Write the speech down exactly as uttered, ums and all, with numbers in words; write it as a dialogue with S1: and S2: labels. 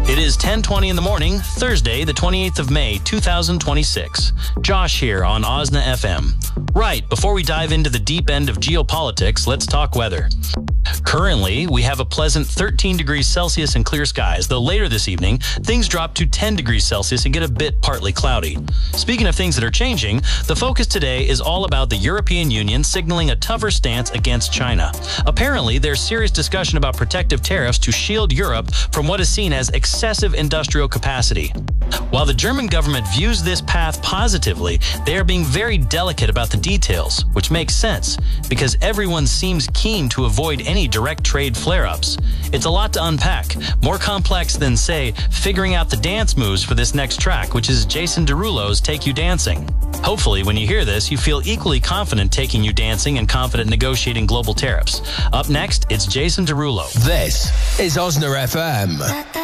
S1: It is ten twenty in the morning, Thursday, the twenty-eighth of May, two thousand twenty-six. Josh here on Osna F M. Right, before we dive into the deep end of geopolitics, let's talk weather. Currently, we have a pleasant thirteen degrees Celsius and clear skies, though later this evening, things drop to ten degrees Celsius and get a bit partly cloudy. Speaking of things that are changing, the focus today is all about the European Union signaling a tougher stance against China. Apparently, there's serious discussion about protective tariffs to shield Europe from what is seen as excessive industrial capacity. While the German government views this path positively, they are being very delicate about the details, which makes sense, because everyone seems keen to avoid any direct trade flare-ups. It's a lot to unpack, more complex than, say, figuring out the dance moves for this next track, which is Jason Derulo's Take You Dancing. Hopefully, when you hear this, you feel equally confident taking you dancing and confident negotiating global tariffs. Up next, it's Jason Derulo.
S2: This is Osna F M.